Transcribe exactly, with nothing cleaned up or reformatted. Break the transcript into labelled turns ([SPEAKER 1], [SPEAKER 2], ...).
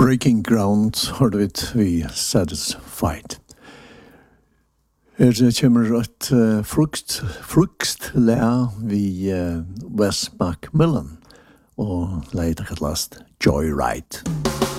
[SPEAKER 1] Breaking Ground har vi vi Satisfied. Her kommer et uh, frukt, frukt lær vi uh, Wes Macmillan og leiter et last Joyride.